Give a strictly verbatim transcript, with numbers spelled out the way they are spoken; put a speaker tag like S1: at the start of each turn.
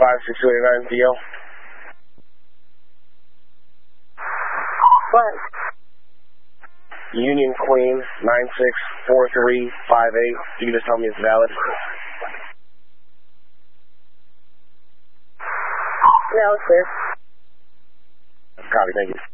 S1: five six two eight nine D L.
S2: What?
S1: Union Queen nine six four three five eight. You can just tell me it's valid.
S2: No, sir.
S1: Copy, thank you.